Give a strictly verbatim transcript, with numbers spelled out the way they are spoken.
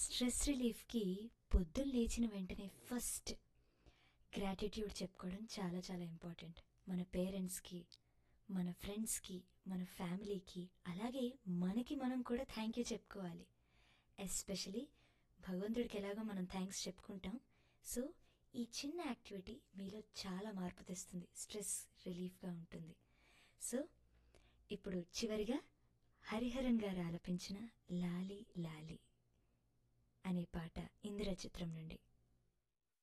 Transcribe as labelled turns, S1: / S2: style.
S1: Stress రిలీఫ్‌కి పొద్దున్న లేచిన వెంటనే ఫస్ట్ గ్రాటిట్యూడ్ చెప్పుకోవడం చాలా చాలా ఇంపార్టెంట్. మన పేరెంట్స్‌కి, మన ఫ్రెండ్స్‌కి, మన ఫ్యామిలీకి, అలాగే మనకి మనం కూడా థ్యాంక్ యూ చెప్పుకోవాలి. ఎస్పెషలీ భగవంతుడికి ఎలాగో మనం థ్యాంక్స్ చెప్పుకుంటాం. సో, ఈ చిన్న యాక్టివిటీ మీలో చాలా మార్పు తెస్తుంది. స్ట్రెస్ రిలీఫ్‌గా ఉంటుంది. సో, ఇప్పుడు చివరిగా హరిహరన్ గారు ఆలపించిన 'లాలీ లాలీ' అనే పాట ఇందిర చిత్రం నుండి.